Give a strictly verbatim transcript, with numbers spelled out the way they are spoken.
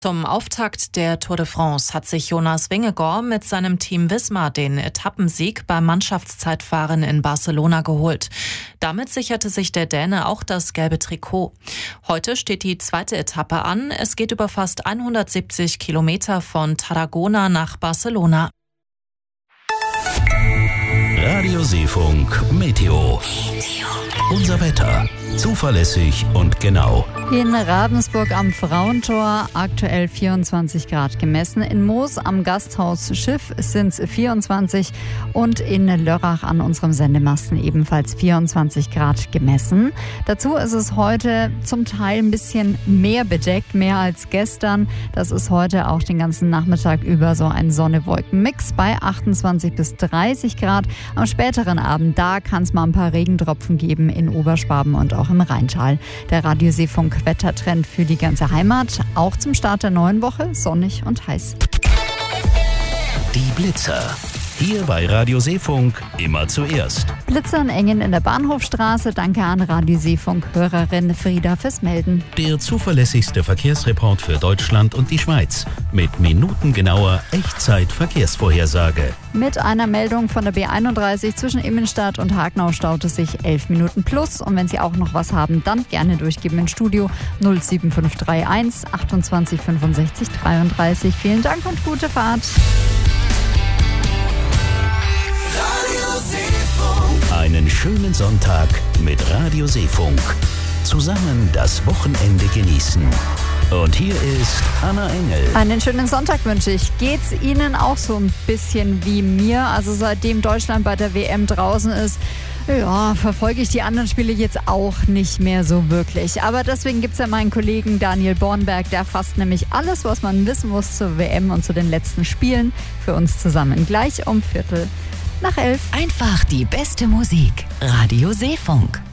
Zum Auftakt der Tour de France hat sich Jonas Vingegaard mit seinem Team Visma den Etappensieg beim Mannschaftszeitfahren in Barcelona geholt. Damit sicherte sich der Däne auch das gelbe Trikot. Heute steht die zweite Etappe an. Es geht über fast hundertsiebzig Kilometer von Tarragona nach Barcelona. Radio Seefunk Meteo. Unser Wetter. Zuverlässig und genau. In Ravensburg am Frauentor aktuell vierundzwanzig Grad gemessen. In Moos am Gasthaus Schiff sind es vierundzwanzig und in Lörrach an unserem Sendemasten ebenfalls vierundzwanzig Grad gemessen. Dazu ist es heute zum Teil ein bisschen mehr bedeckt, mehr als gestern. Das ist heute auch den ganzen Nachmittag über so ein Sonne-Wolken-Mix bei achtundzwanzig bis dreißig Grad. Am späteren Abend, da kann es mal ein paar Regentropfen geben in Oberschwaben und auch im Rheintal. Der Radio Seefunk Wettertrend für die ganze Heimat. Auch zum Start der neuen Woche sonnig und heiß. Die Blitzer. Hier bei Radio Seefunk immer zuerst. Blitzer und Engen in der Bahnhofstraße. Danke an Radio Seefunk-Hörerin Frieda fürs Melden. Der zuverlässigste Verkehrsreport für Deutschland und die Schweiz. Mit minutengenauer Echtzeit-Verkehrsvorhersage. Mit einer Meldung von der B einunddreißig zwischen Immenstadt und Hagenau staut es sich elf Minuten plus. Und wenn Sie auch noch was haben, dann gerne durchgeben ins Studio null sieben fünf drei eins achtundzwanzig fünfundsechzig dreiunddreißig. Vielen Dank und gute Fahrt. Einen schönen Sonntag mit Radio Seefunk. Zusammen das Wochenende genießen. Und hier ist Anna Engel. Einen schönen Sonntag wünsche ich. Geht's Ihnen auch so ein bisschen wie mir? Also seitdem Deutschland bei der W M draußen ist, ja, verfolge ich die anderen Spiele jetzt auch nicht mehr so wirklich. Aber deswegen gibt es ja meinen Kollegen Daniel Bornberg, der fasst nämlich alles, was man wissen muss zur W M und zu den letzten Spielen für uns zusammen. Gleich um Viertel nach elf. Einfach die beste Musik. Radio Seefunk.